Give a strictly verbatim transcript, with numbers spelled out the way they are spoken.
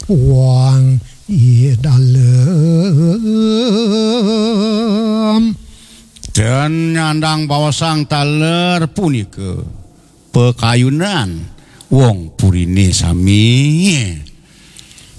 wong i dalem dan nyandang bawasang taler punika pekayunan wong purine sami